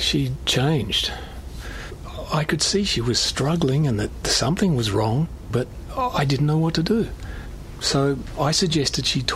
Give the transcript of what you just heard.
She changed. I could see she was struggling and that something was wrong, but I didn't know what to do. So I suggested she talk